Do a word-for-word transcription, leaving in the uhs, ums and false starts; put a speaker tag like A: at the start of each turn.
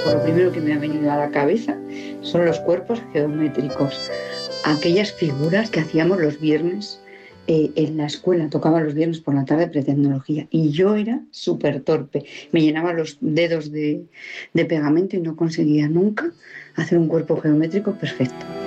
A: Por lo primero que me ha venido a la cabeza son los cuerpos geométricos, aquellas figuras que hacíamos los viernes eh, en la escuela, tocaba los viernes por la tarde pretecnología y yo era súper torpe, me llenaba los dedos de, de pegamento y no conseguía nunca hacer un cuerpo geométrico perfecto.